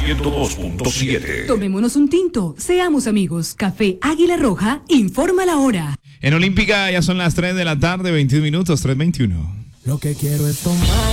102.7. Tomémonos un tinto, seamos amigos. Café Águila Roja informa la hora. En Olímpica ya son las 3 de la tarde, 21 minutos, 3:21. Lo que quiero es tomar.